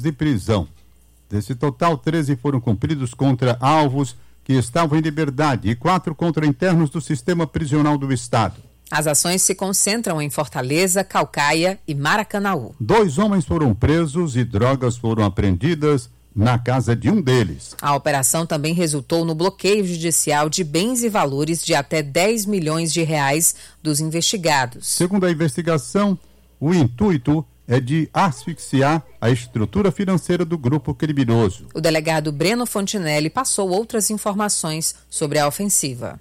de prisão. Desse total, 13 foram cumpridos contra alvos que estavam em liberdade e 4 contra internos do sistema prisional do Estado. As ações se concentram em Fortaleza, Caucaia e Maracanaú. 2 homens foram presos e drogas foram apreendidas na casa de um deles. A operação também resultou no bloqueio judicial de bens e valores de até 10 milhões de reais dos investigados. Segundo a investigação, o intuito é de asfixiar a estrutura financeira do grupo criminoso. O delegado Breno Fontinelli passou outras informações sobre a ofensiva.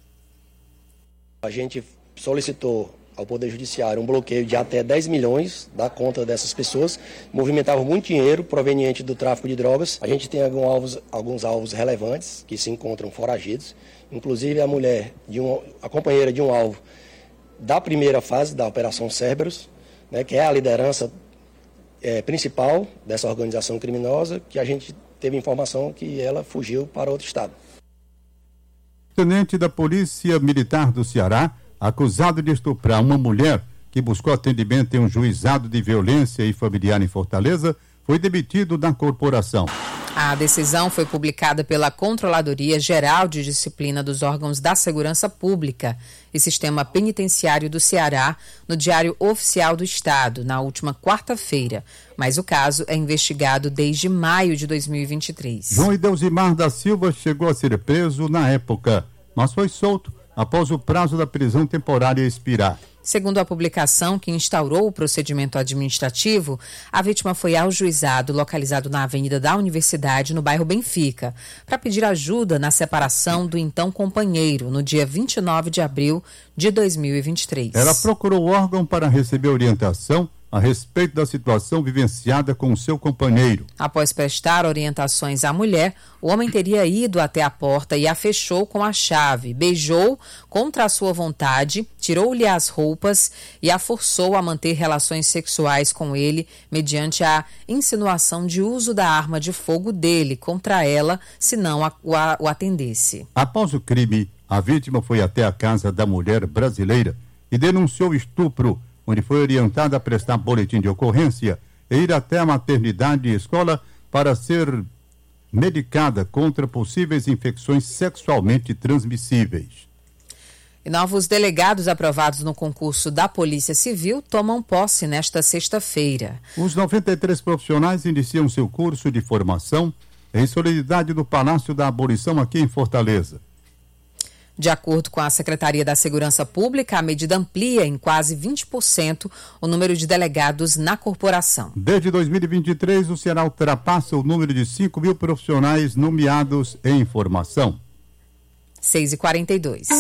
A gente solicitou ao Poder Judiciário um bloqueio de até 10 milhões da conta dessas pessoas, movimentavam muito dinheiro proveniente do tráfico de drogas. A gente tem alguns alvos relevantes que se encontram foragidos, inclusive a companheira de um alvo da primeira fase da Operação Cerberus, né, que é a liderança principal dessa organização criminosa, que a gente teve informação que ela fugiu para outro estado. Tenente da Polícia Militar do Ceará, acusado de estuprar uma mulher que buscou atendimento em um juizado de violência e familiar em Fortaleza, foi demitido da corporação. A decisão foi publicada pela Controladoria Geral de Disciplina dos Órgãos da Segurança Pública e Sistema Penitenciário do Ceará no Diário Oficial do Estado, na última quarta-feira, mas o caso é investigado desde maio de 2023. João Ideusimar da Silva chegou a ser preso na época, mas foi solto após o prazo da prisão temporária expirar. Segundo a publicação que instaurou o procedimento administrativo, a vítima foi ao juizado localizado na Avenida da Universidade, no bairro Benfica, para pedir ajuda na separação do então companheiro, no dia 29 de abril de 2023. Ela procurou o órgão para receber orientação a respeito da situação vivenciada com o seu companheiro. Após prestar orientações à mulher, o homem teria ido até a porta e a fechou com a chave, beijou contra a sua vontade, tirou-lhe as roupas e a forçou a manter relações sexuais com ele mediante a insinuação de uso da arma de fogo dele contra ela, se não o atendesse. Após o crime, a vítima foi até a casa da mulher brasileira e denunciou o estupro, onde foi orientada a prestar boletim de ocorrência e ir até a maternidade e escola para ser medicada contra possíveis infecções sexualmente transmissíveis. E novos delegados aprovados no concurso da Polícia Civil tomam posse nesta sexta-feira. Os 93 profissionais iniciam seu curso de formação em solenidade do Palácio da Abolição aqui em Fortaleza. De acordo com a Secretaria da Segurança Pública, a medida amplia em quase 20% o número de delegados na corporação. Desde 2023, o Ceará ultrapassa o número de 5 mil profissionais nomeados em formação. 6h42.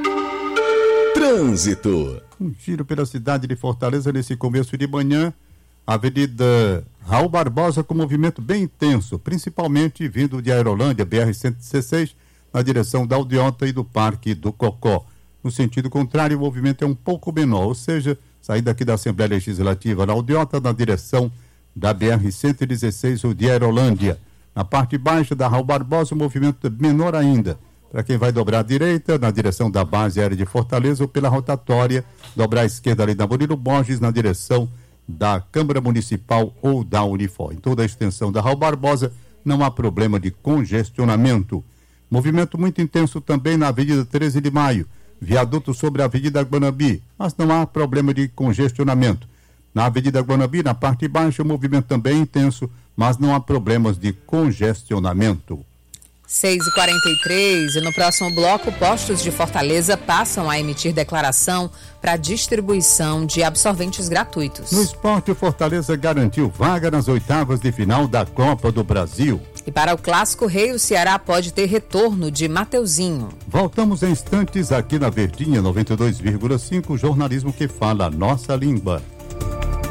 Trânsito. Um giro pela cidade de Fortaleza nesse começo de manhã. A Avenida Raul Barbosa com movimento bem intenso, principalmente vindo de Aerolândia, BR-116, na direção da Aldeota e do Parque do Cocó. No sentido contrário, o movimento é um pouco menor, ou seja, sair daqui da Assembleia Legislativa na Aldeota na direção da BR-116 ou de Aerolândia. Na parte baixa da Raul Barbosa, o movimento é menor ainda. Para quem vai dobrar à direita, na direção da Base Aérea de Fortaleza, ou pela rotatória, dobrar à esquerda ali da Murilo Borges, na direção da Câmara Municipal ou da Unifor. Em toda a extensão da Raul Barbosa, não há problema de congestionamento. Movimento muito intenso também na Avenida 13 de Maio, viaduto sobre a Avenida Guanabi, mas não há problema de congestionamento. Na Avenida Guanabi, na parte baixa, o movimento também é intenso, mas não há problemas de congestionamento. 6h43, e no próximo bloco, postos de Fortaleza passam a emitir declaração para distribuição de absorventes gratuitos. No esporte, o Fortaleza garantiu vaga nas oitavas de final da Copa do Brasil. E para o Clássico Rei, o Ceará pode ter retorno de Mateuzinho. Voltamos em instantes aqui na Verdinha 92,5, jornalismo que fala a nossa língua.